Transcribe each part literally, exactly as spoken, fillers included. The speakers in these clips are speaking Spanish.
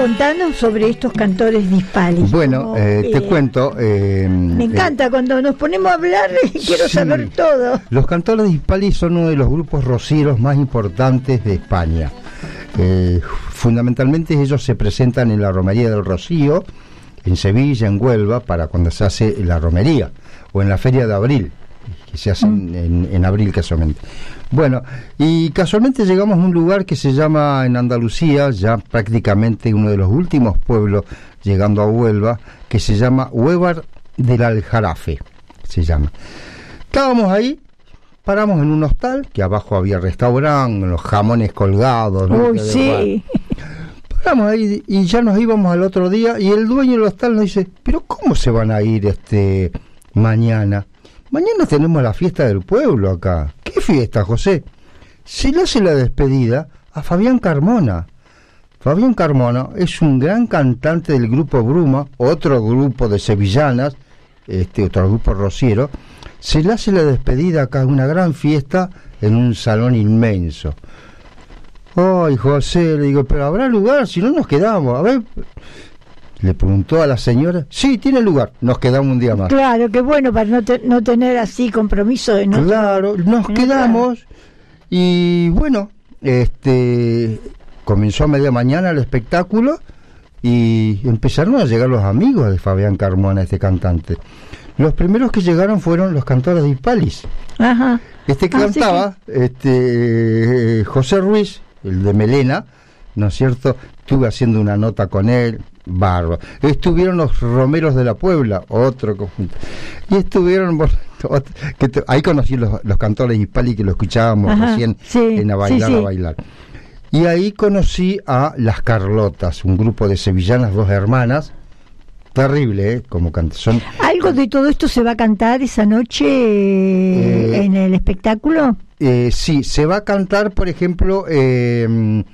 contanos sobre estos cantores dispalis. Bueno, Como, eh, te eh, cuento. Eh, me encanta, eh, cuando nos ponemos a hablar, quiero sí, saber todo. Los cantores dispalis son uno de los grupos rocieros más importantes de España. Eh, fundamentalmente ellos se presentan en la Romería del Rocío, en Sevilla, en Huelva, para cuando se hace la romería, o en la Feria de Abril, que se hace mm. en, en abril casualmente. Bueno, y casualmente llegamos a un lugar que se llama en Andalucía, ya prácticamente uno de los últimos pueblos llegando a Huelva, que se llama Huévar del Aljarafe, se llama. Estábamos ahí, paramos en un hostal, que abajo había restaurante, los jamones colgados. Uy, ¿no? Sí. Paramos ahí y ya nos íbamos al otro día, y el dueño del hostal nos dice, pero ¿cómo se van a ir este mañana? Mañana tenemos la fiesta del pueblo acá. ¿Qué fiesta, José? Se le hace la despedida a Fabián Carmona. Fabián Carmona es un gran cantante del grupo Bruma, otro grupo de sevillanas, este otro grupo rociero. Se le hace la despedida acá, una gran fiesta en un salón inmenso. Ay, José, le digo, pero ¿habrá lugar? Si no nos quedamos. A ver... Le preguntó a la señora, sí, tiene lugar, nos quedamos un día más. Claro, qué bueno para no, te, no tener así compromiso de no. Claro, nos no, quedamos claro. Y bueno, este comenzó a media mañana el espectáculo y empezaron a llegar los amigos de Fabián Carmona, este cantante. Los primeros que llegaron fueron los cantores dispalis. Ajá. Este que ah, cantaba, sí, sí. este José Ruiz, el de Melena, ¿no es cierto? Estuve haciendo una nota con él. Bárbaro. Estuvieron los Romeros de la Puebla, otro conjunto. Y estuvieron, que te, ahí conocí los, los cantores hispali que lo escuchábamos Ajá, recién sí, en A Bailar, sí, sí. a Bailar. Y ahí conocí a las Carlotas, un grupo de sevillanas, dos hermanas. Terrible, ¿eh? Como cantan. Son... ¿Algo de todo esto se va a cantar esa noche eh, en el espectáculo? Eh, sí, se va a cantar, por ejemplo, eh, eh,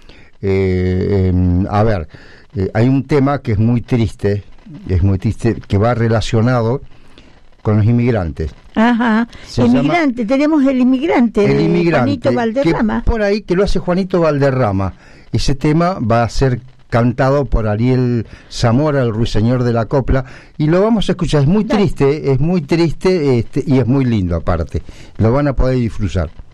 eh, a ver. Eh, hay un tema que es muy triste, es muy triste, que va relacionado con los inmigrantes. Ajá, se inmigrante, llama, tenemos el inmigrante, el inmigrante, Juanito Valderrama. Que por ahí, que lo hace Juanito Valderrama. Ese tema va a ser cantado por Ariel Zamora, el ruiseñor de la copla, y lo vamos a escuchar. Es muy triste, es muy triste este, y es muy lindo aparte. Lo van a poder disfrutar.